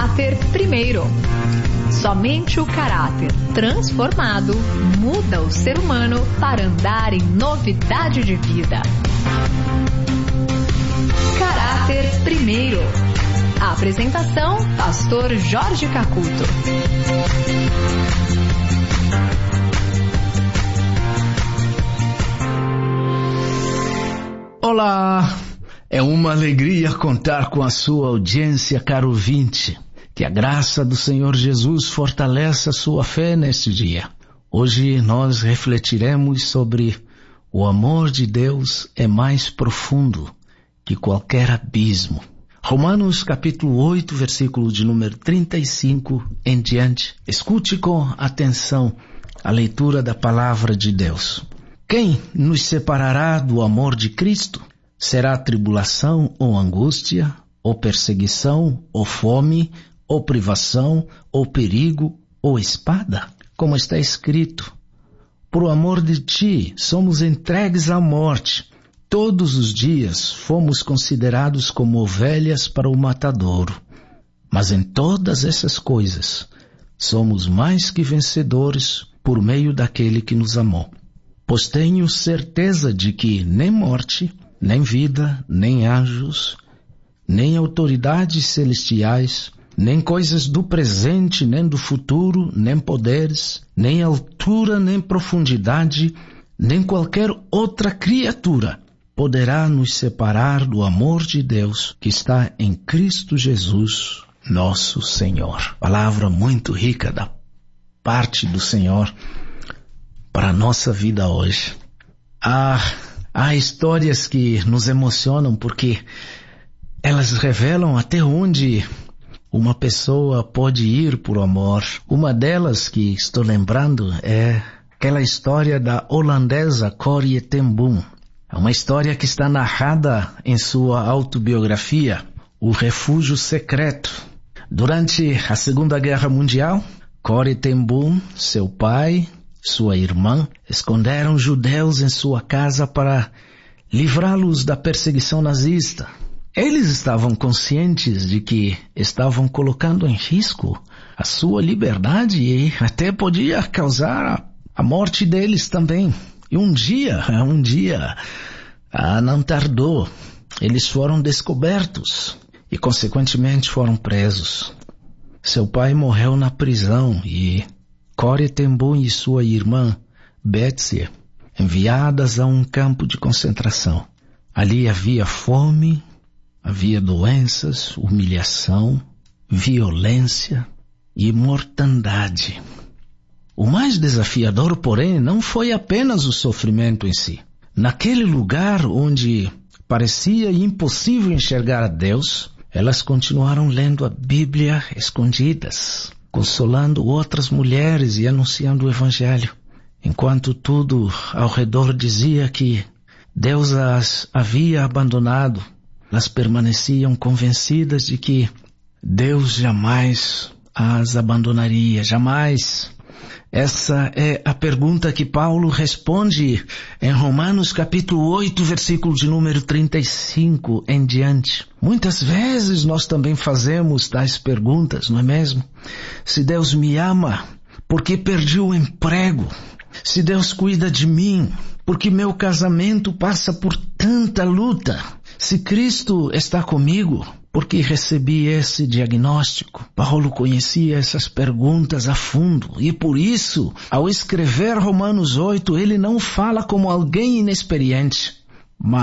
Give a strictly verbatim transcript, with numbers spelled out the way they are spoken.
Caráter primeiro. Somente o caráter transformado muda o ser humano para andar em novidade de vida. Caráter primeiro. A apresentação, pastor Jorge Cacuto. Olá, é uma alegria contar com a sua audiência, caro ouvinte. Que a graça do Senhor Jesus fortaleça a sua fé neste dia. Hoje nós refletiremos sobre o amor de Deus é mais profundo que qualquer abismo. Romanos capítulo oito, versículo de número trinta e cinco em diante. Escute com atenção a leitura da palavra de Deus. Quem nos separará do amor de Cristo? Será tribulação ou angústia, ou perseguição, ou fome, ou privação, ou perigo, ou espada? Como está escrito, por amor de ti somos entregues à morte. Todos os dias fomos considerados como ovelhas para o matadouro. Mas em todas essas coisas somos mais que vencedores por meio daquele que nos amou. Pois tenho certeza de que nem morte, nem vida, nem anjos, nem autoridades celestiais, nem coisas do presente, nem do futuro, nem poderes, nem altura, nem profundidade, nem qualquer outra criatura poderá nos separar do amor de Deus que está em Cristo Jesus, nosso Senhor. Palavra muito rica da parte do Senhor para a nossa vida hoje. Há, há histórias que nos emocionam porque elas revelam até onde uma pessoa pode ir por amor. Uma delas que estou lembrando é aquela história da holandesa Corrie ten Boom. É uma história que está narrada em sua autobiografia, O Refúgio Secreto. Durante a Segunda Guerra Mundial, Corrie ten Boom, seu pai, sua irmã, esconderam judeus em sua casa para livrá-los da perseguição nazista. Eles estavam conscientes de que estavam colocando em risco a sua liberdade e até podia causar a morte deles também. E um dia, um dia, ah, não tardou, eles foram descobertos e consequentemente foram presos. Seu pai morreu na prisão e Corrie ten Boom e sua irmã Betsy enviadas a um campo de concentração. Ali havia fome, havia doenças, humilhação, violência e mortandade. O mais desafiador, porém, não foi apenas o sofrimento em si. Naquele lugar onde parecia impossível enxergar a Deus, elas continuaram lendo a Bíblia escondidas, consolando outras mulheres e anunciando o Evangelho, enquanto tudo ao redor dizia que Deus as havia abandonado. Elas permaneciam convencidas de que Deus jamais as abandonaria, jamais. Essa é a pergunta que Paulo responde em Romanos capítulo oito, versículo de número trinta e cinco em diante. Muitas vezes nós também fazemos tais perguntas, não é mesmo? Se Deus me ama, por que perdi o emprego? Se Deus cuida de mim, por que meu casamento passa por tanta luta? Se Cristo está comigo, por que recebi esse diagnóstico? Paulo conhecia essas perguntas a fundo e por isso, ao escrever Romanos oito, ele não fala como alguém inexperiente.